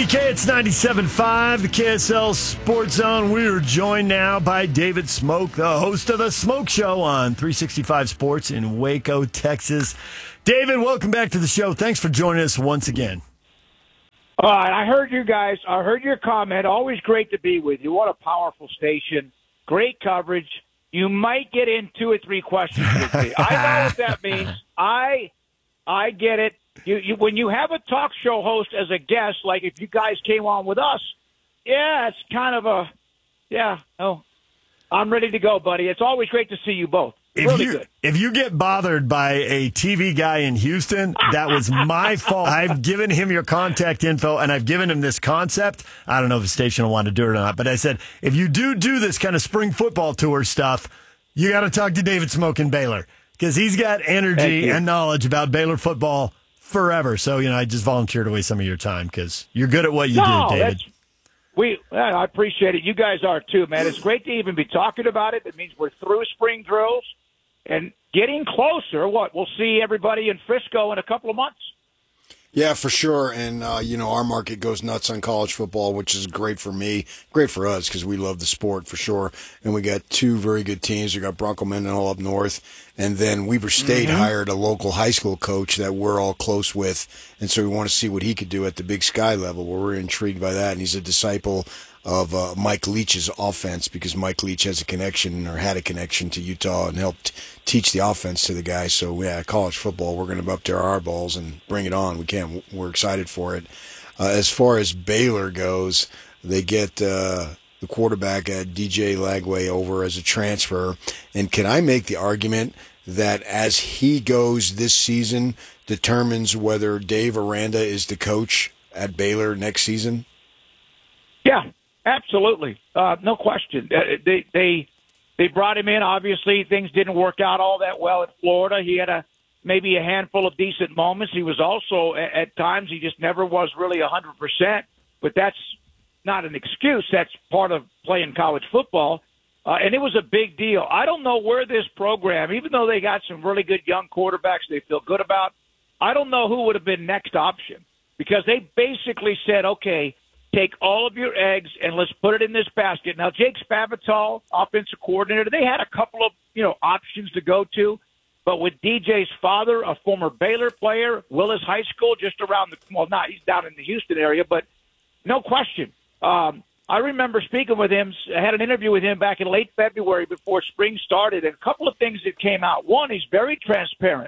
PK, it's 97.5, the KSL Sports Zone. We are joined now by David Smoke, the host of The Smoke Show on 365 Sports in Waco, Texas. David, welcome back to the show. Thanks for joining us once again. All right, I heard you guys. I heard your comment. Always great to be with you. What a powerful station. Great coverage. You might get in 2 or 3 questions with me. I know what that means. I get it. You when you have a talk show host as a guest, like if you guys came on with us, it's kind of I'm ready to go, buddy. It's always great to see you both. Good. If you get bothered by a TV guy in Houston, that was my fault. I've given him your contact info, and I've given him this concept. I don't know if the station will want to do it or not, but I said, if you do this kind of spring football tour stuff, you got to talk to David Smoke in Baylor, because he's got energy and knowledge about Baylor football forever. So, I just volunteered away some of your time because you're good at what you do, David. I appreciate it. You guys are too, man. It's great to even be talking about it. It means we're through spring drills and getting closer. We'll see everybody in Frisco in a couple of months. Yeah, for sure. And, our market goes nuts on college football, which is great for me, great for us because we love the sport for sure. And we got 2 very good teams. We got Bronco Mendenhall up north. And then Weber State hired a local high school coach that we're all close with. And so we want to see what he could do at the Big Sky level. We're intrigued by that. And he's a disciple of Mike Leach's offense because Mike Leach has a connection or had a connection to Utah and helped teach the offense to the guys. So, college football, we're going to up to our balls and bring it on. We're excited for it. As far as Baylor goes, they get the quarterback DJ Lagway over as a transfer. And can I make the argument that as he goes this season determines whether Dave Aranda is the coach at Baylor next season? Yeah. Absolutely. No question. They brought him in. Obviously, things didn't work out all that well at Florida. He had maybe a handful of decent moments. He was also, at times, he just never was really 100%. But that's not an excuse. That's part of playing college football. And it was a big deal. I don't know where this program, even though they got some really good young quarterbacks they feel good about, I don't know who would have been next option. Because they basically said, okay, take all of your eggs and let's put it in this basket. Now, Jake Spavital, offensive coordinator, they had a couple of, options to go to. But with DJ's father, a former Baylor player, Willis High School, just around he's down in the Houston area, but no question. I remember speaking with him. I had an interview with him back in late February before spring started, and a couple of things that came out. One, he's very transparent.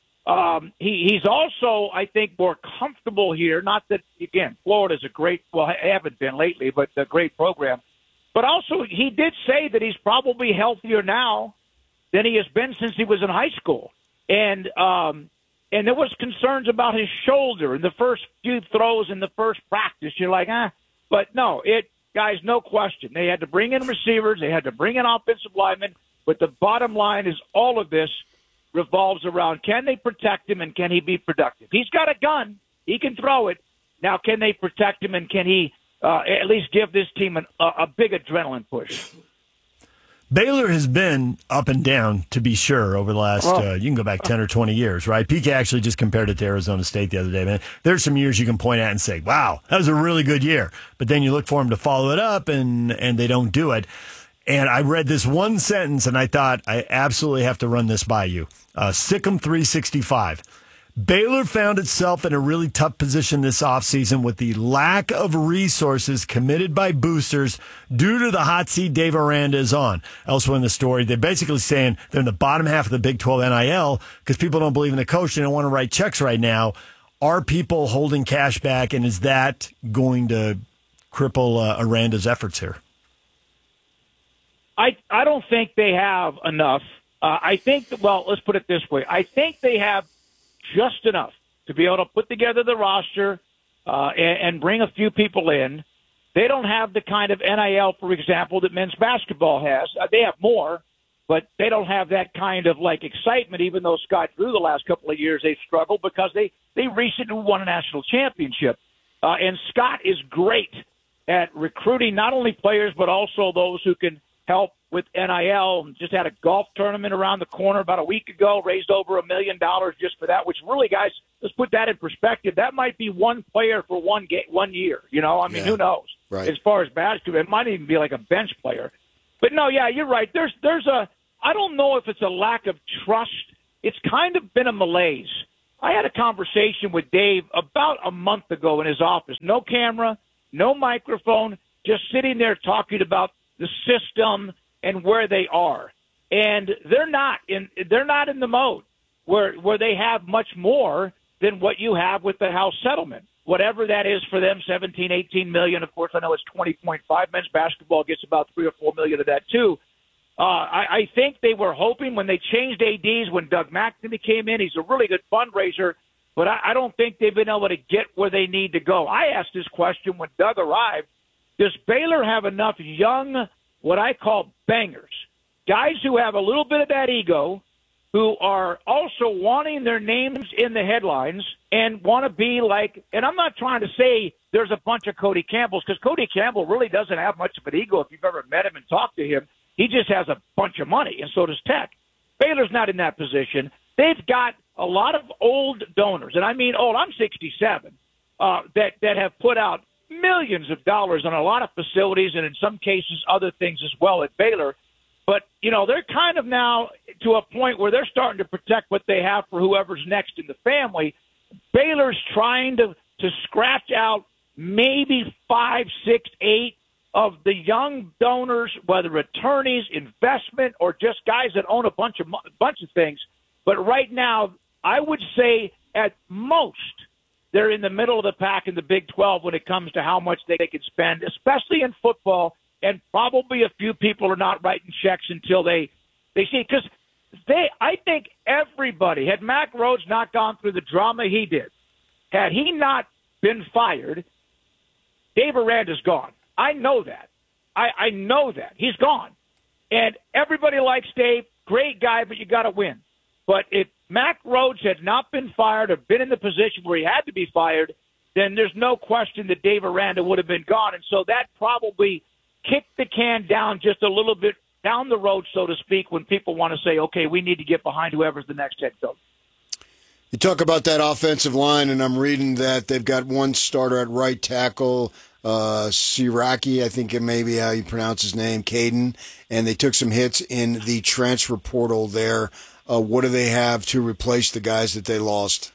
He's also, I think, more comfortable here. Not that, again, Florida's haven't been lately, but a great program. But also, he did say that he's probably healthier now than he has been since he was in high school. And there was concerns about his shoulder in the first few throws in the first practice. You're like, But no, guys, no question. They had to bring in receivers. They had to bring in offensive linemen. But the bottom line is all of this revolves around, can they protect him and can he be productive? He's got a gun. He can throw it. Now, can they protect him and can he at least give this team a big adrenaline push? Baylor has been up and down, to be sure, over the last, you can go back 10 or 20 years, right? PK actually just compared it to Arizona State the other day, man. There's some years you can point at and say, wow, that was a really good year. But then you look for them to follow it up and they don't do it. And I read this one sentence, and I thought, I absolutely have to run this by you. Sikkim 365. Baylor found itself in a really tough position this offseason with the lack of resources committed by boosters due to the hot seat Dave Aranda is on. Elsewhere in the story, they're basically saying they're in the bottom half of the Big 12 NIL because people don't believe in the coach and don't want to write checks right now. Are people holding cash back, and is that going to cripple Aranda's efforts here? I don't think they have enough. I think, let's put it this way. I think they have just enough to be able to put together the roster and bring a few people in. They don't have the kind of NIL, for example, that men's basketball has. They have more, but they don't have that kind of excitement, even though Scott Drew the last couple of years they've struggled because they recently won a national championship. And Scott is great at recruiting not only players but also those who can help with NIL. Just had a golf tournament around the corner about a week ago, raised over $1 million just for that, which really, guys, let's put that in perspective. That might be one player for 1 year. Who knows? Right. As far as basketball, it might even be like a bench player. But no, yeah, you're right. I don't know if it's a lack of trust. It's kind of been a malaise. I had a conversation with Dave about a month ago in his office. No camera, no microphone, just sitting there talking about the system and where they are. And they're not in the mode where they have much more than what you have with the House settlement. Whatever that is for them, 17, 18 million. Of course, I know it's 20.5. Men's basketball gets about 3 or 4 million of that too. I think they were hoping when they changed ADs, when Doug McNamee came in, he's a really good fundraiser, but I don't think they've been able to get where they need to go. I asked this question when Doug arrived. Does Baylor have enough young, what I call bangers, guys who have a little bit of that ego, who are also wanting their names in the headlines and want to be like, and I'm not trying to say there's a bunch of Cody Campbells, because Cody Campbell really doesn't have much of an ego if you've ever met him and talked to him. He just has a bunch of money, and so does Tech. Baylor's not in that position. They've got a lot of old donors, and I mean old. I'm 67, that have put out millions of dollars on a lot of facilities and in some cases other things as well at Baylor. But, they're kind of now to a point where they're starting to protect what they have for whoever's next in the family. Baylor's trying to scratch out maybe 5, 6, 8 of the young donors, whether attorneys, investment, or just guys that own a bunch of things. But right now, I would say at most they're in the middle of the pack in the Big 12 when it comes to how much they can spend, especially in football. And probably a few people are not writing checks until they see, because I think everybody, had Mack Rhodes not gone through the drama he did, had he not been fired, Dave Aranda's gone. I know that. I know that. He's gone. And everybody likes Dave. Great guy, but you got to win. But if Mack Rhodes had not been fired or been in the position where he had to be fired, then there's no question that Dave Aranda would have been gone. And so that probably kicked the can down just a little bit down the road, so to speak, when people want to say, okay, we need to get behind whoever's the next head coach. You talk about that offensive line, and I'm reading that they've got one starter at right tackle, Siraki, I think it may be how you pronounce his name, Caden, and they took some hits in the transfer portal there. What do they have to replace the guys that they lost?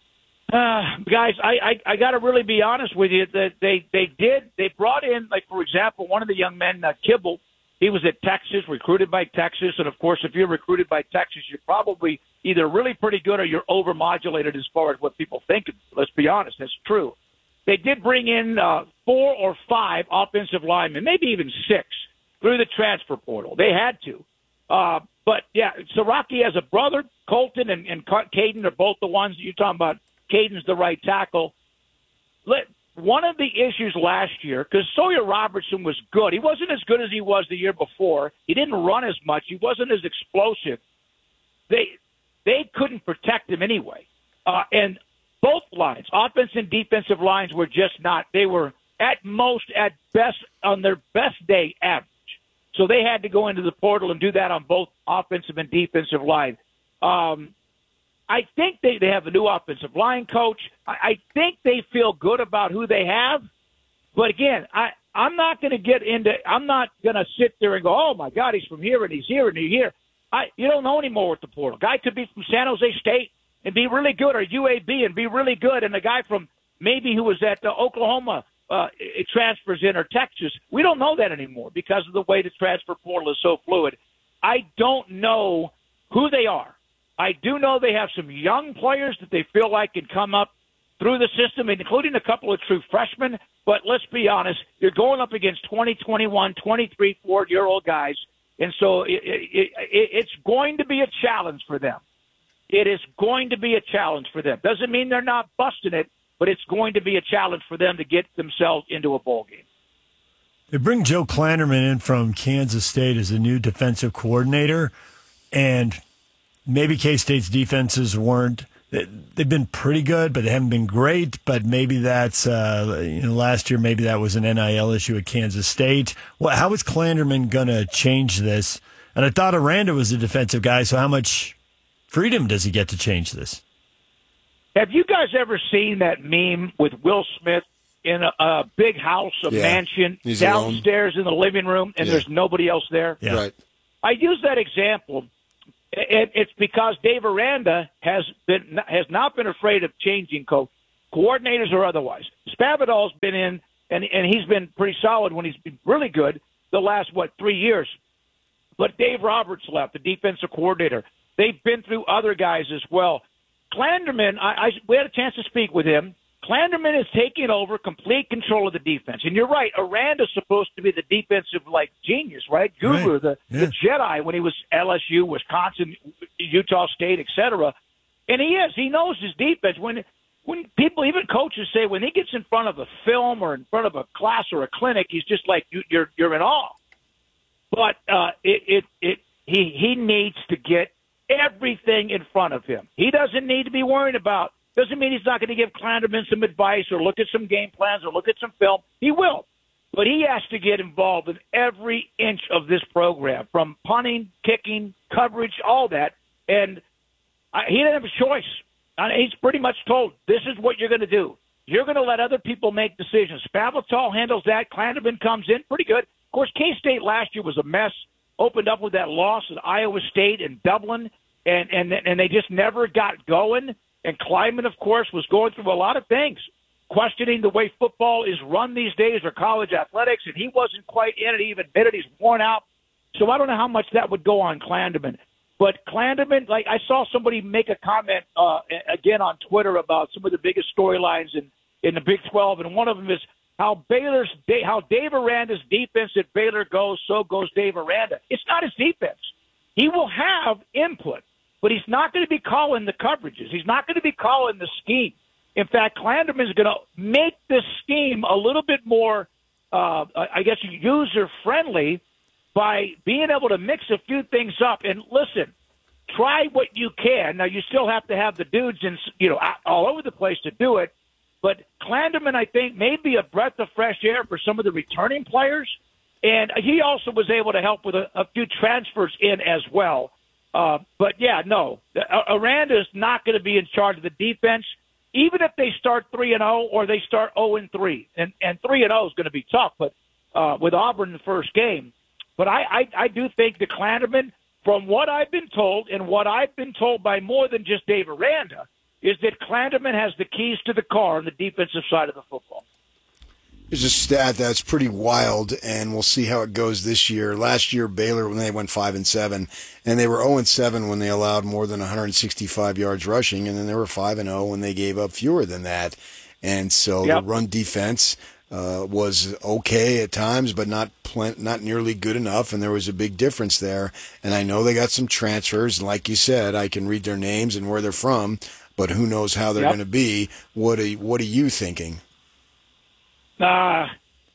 Guys, I got to really be honest with you that they brought in, like, for example, one of the young men, Kibble. He was at Texas, recruited by Texas. And, of course, if you're recruited by Texas, you're probably either really pretty good or you're overmodulated as far as what people think. Let's be honest. That's true. They did bring in 4 or 5 offensive linemen, maybe even 6, through the transfer portal. They had to. But, yeah, Siraki has a brother. Colton and Caden are both the ones that you're talking about. Caden's the right tackle. One of the issues last year, because Sawyer Robertson was good. He wasn't as good as he was the year before. He didn't run as much. He wasn't as explosive. They couldn't protect him anyway. And both lines, offense and defensive lines, were just not. They were at most, at best, on their best day, average. So they had to go into the portal and do that on both offensive and defensive line. I think they have a new offensive line coach. I think they feel good about who they have. But again, I'm not going to sit there and go, oh my God, he's from here and he's here and he's here. You don't know anymore with the portal. Guy could be from San Jose State and be really good, or UAB and be really good, and a guy from maybe who was at Oklahoma transfers in, or Texas. We don't know that anymore because of the way the transfer portal is so fluid. I don't know who they are. I do know they have some young players that they feel like can come up through the system, including a couple of true freshmen. But let's be honest, you're going up against 20, 21, 23, 4-year-old guys. And so it's going to be a challenge for them. It is going to be a challenge for them. Doesn't mean they're not busting it, but it's going to be a challenge for them to get themselves into a bowl game. They bring Joe Klanderman in from Kansas State as a new defensive coordinator, and maybe K-State's defenses weren't they've been pretty good, but they haven't been great. But maybe that's last year. Maybe that was an NIL issue at Kansas State. How is Klanderman going to change this? And I thought Aranda was a defensive guy, so how much freedom does he get to change this? Have you guys ever seen that meme with Will Smith in a big house, a mansion, He's downstairs in the living room, and there's nobody else there? Yeah. Right. I use that example. It's because Dave Aranda has not been afraid of changing coordinators or otherwise. Spavital's been in, and he's been pretty solid when he's been really good the last, 3 years. But Dave Roberts left, the defensive coordinator. They've been through other guys as well. Klanderman, we had a chance to speak with him. Klanderman is taking over complete control of the defense. And you're right, Aranda's supposed to be the defensive, genius, right? Guru, right. The Jedi when he was LSU, Wisconsin, Utah State, etc. And he is. He knows his defense. When people, even coaches say when he gets in front of a film or in front of a class or a clinic, he's just like, you're in awe. But he needs to get everything in front of him. He doesn't need to be worried about. Doesn't mean he's not going to give Klanderman some advice or look at some game plans or look at some film. He will. But he has to get involved in every inch of this program, from punting, kicking, coverage, all that. And he didn't have a choice. He's pretty much told, this is what you're going to do. You're going to let other people make decisions. Spavital handles that. Klanderman comes in pretty good. Of course, K-State last year was a mess. Opened up with that loss at Iowa State and Dublin, and they just never got going. And Kleiman, of course, was going through a lot of things, questioning the way football is run these days or college athletics, and he wasn't quite in it. He even admitted he's worn out. So I don't know how much that would go on Klanderman. But Klanderman, I saw somebody make a comment again on Twitter about some of the biggest storylines in the Big 12, and one of them is how Dave Aranda's defense at Baylor goes, so goes Dave Aranda. It's not his defense. He will have input, but he's not going to be calling the coverages. He's not going to be calling the scheme. In fact, Klanderman is going to make this scheme a little bit more, user-friendly by being able to mix a few things up. And listen, try what you can. Now, you still have to have the dudes all over the place to do it. But Klanderman, I think, may be a breath of fresh air for some of the returning players. And he also was able to help with a few transfers in as well. Aranda is not going to be in charge of the defense, even if they start 3-0 or they start 0-3. And 3-0 is going to be tough, but with Auburn in the first game. But I do think that Klanderman, from what I've been told, and what I've been told by more than just Dave Aranda, is that Klanderman has the keys to the car on the defensive side of the football. There's a stat that's pretty wild, and we'll see how it goes this year. Last year, Baylor, when they went 5-7, and they were 0-7 when they allowed more than 165 yards rushing, and then they were 5-0 when they gave up fewer than that. And so the run defense was okay at times, but not nearly good enough, and there was a big difference there. And I know they got some transfers, and like you said, I can read their names and where they're from, but who knows how they're going to be. What are you thinking? There's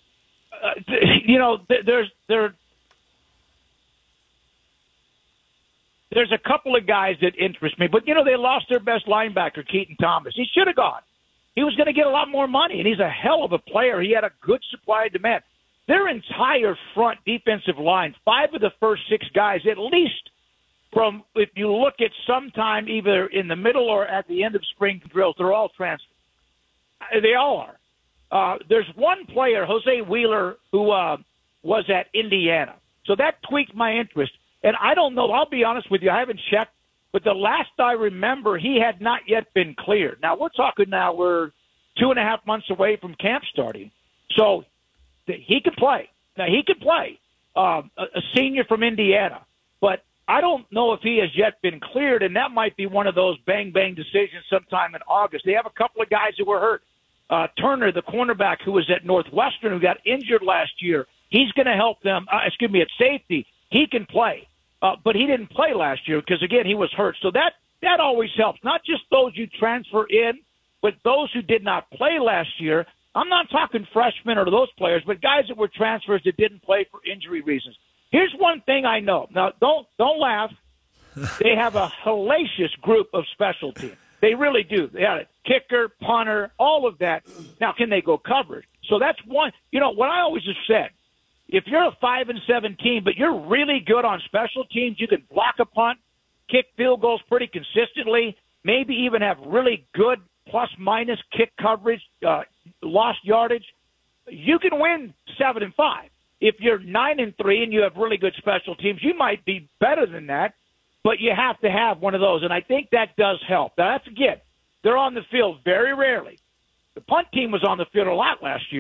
a couple of guys that interest me, but they lost their best linebacker, Keaton Thomas. He should have gone. He was going to get a lot more money, and he's a hell of a player. He had a good supply and demand. Their entire front defensive line, 5 of the first 6 guys, at least from, if you look at sometime either in the middle or at the end of spring drills, they're all transferred. They all are. There's one player, Jose Wheeler, who was at Indiana. So that tweaked my interest. And I don't know, I'll be honest with you, I haven't checked, but the last I remember, he had not yet been cleared. Now, we're 2.5 months away from camp starting. So he could play. Now, he could play, a senior from Indiana. But I don't know if he has yet been cleared, and that might be one of those bang-bang decisions sometime in August. They have a couple of guys who were hurt. Turner, the cornerback who was at Northwestern, who got injured last year, he's going to help them. At safety, he can play. But he didn't play last year because, again, he was hurt. So that always helps, not just those you transfer in, but those who did not play last year. I'm not talking freshmen or those players, but guys that were transfers that didn't play for injury reasons. Here's one thing I know. Now, don't laugh. They have a hellacious group of special teams. They really do. They had a kicker, punter, all of that. Now, can they go coverage? So that's one. You know, what I always have said, if you're a 5-7 team, but you're really good on special teams, you can block a punt, kick field goals pretty consistently, maybe even have really good plus-minus kick coverage, lost yardage, you can win 7-5. If you're 9-3 and you have really good special teams, you might be better than that, but you have to have one of those, and I think that does help. Now, that's, again, they're on the field very rarely. The punt team was on the field a lot last year.